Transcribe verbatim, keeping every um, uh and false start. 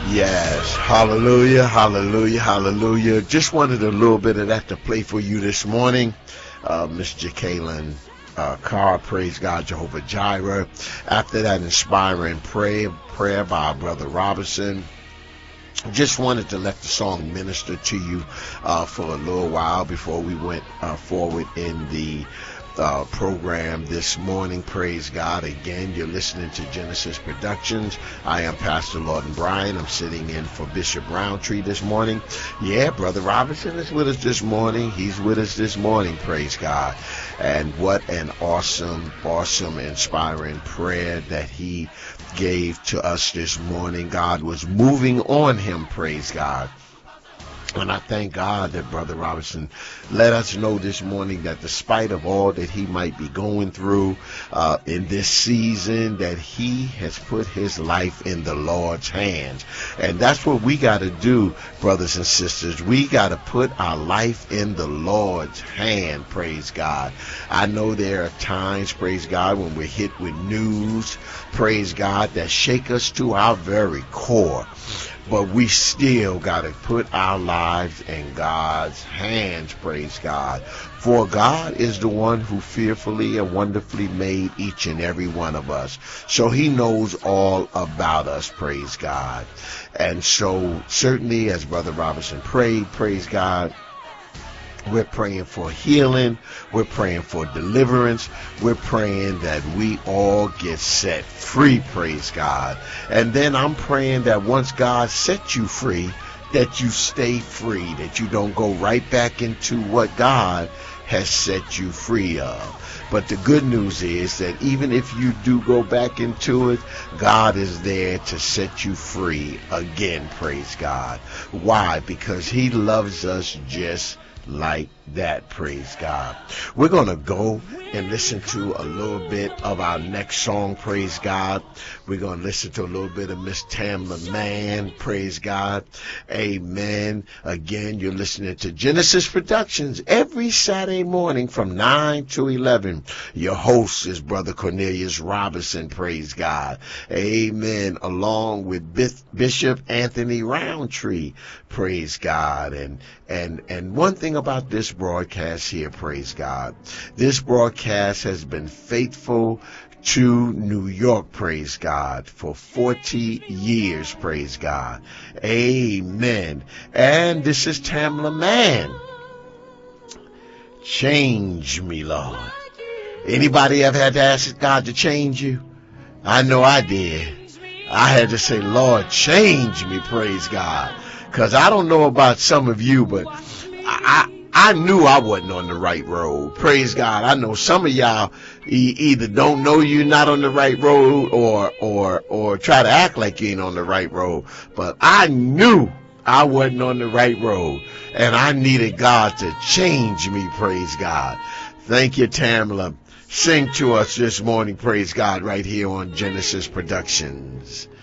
Yes, hallelujah, hallelujah, hallelujah. Just wanted a little bit of that to play for you this morning. Uh, Miss Jacqueline uh, Carr, praise God, Jehovah Jireh. After that inspiring prayer, prayer by our brother Robinson. Just wanted to let the song minister to you uh, for a little while before we went uh, forward in the Uh, program this morning. Praise God. Again, you're listening to Genesis Productions. I am Pastor Lawton Bryan. I'm sitting in for Bishop Roundtree this morning. Yeah, Brother Robinson is with us this morning. He's with us this morning. Praise God. And what an awesome, awesome, inspiring prayer that he gave to us this morning. God was moving on him. Praise God. And I thank God that Brother Robinson let us know this morning that despite of all that he might be going through uh, in this season, that he has put his life in the Lord's hands. And that's what we got to do, brothers and sisters. We got to put our life in the Lord's hand, praise God. I know there are times, praise God, when we're hit with news, praise God, that shake us to our very core. But we still got to put our lives in God's hands, praise God. For God is the one who fearfully and wonderfully made each and every one of us. So he knows all about us, praise God. And so certainly as Brother Robinson prayed, praise God, we're praying for healing. We're praying for deliverance. We're praying that we all get set free, praise God. And then I'm praying that once God sets you free, that you stay free, that you don't go right back into what God has set you free of. But the good news is that even if you do go back into it, God is there to set you free again, praise God. Why? Because he loves us just like that, praise God. We're going to go and listen to a little bit of our next song, praise God. We're going to listen to a little bit of Miss Tamla Mann, praise God. Amen. Again, you're listening to Genesis Productions every Saturday morning from nine to eleven. Your host is Brother Cornelius Robinson, praise God. Amen. Along with Bishop Anthony Roundtree, praise God. And, and, and one thing about this broadcast here, praise God, this broadcast has been faithful to New York, praise God, for forty years, praise God. Amen. And this is Tamla Mann. Change me, Lord. Anybody ever had to ask God to change you? I know I did. I had to say, Lord, change me, praise God. Because I don't know about some of you, but I, I knew I wasn't on the right road. Praise God. I know some of y'all e- either don't know you're not on the right road or, or, or try to act like you ain't on the right road. But I knew I wasn't on the right road and I needed God to change me. Praise God. Thank you, Tamla. Sing to us this morning. Praise God right here on Genesis Productions.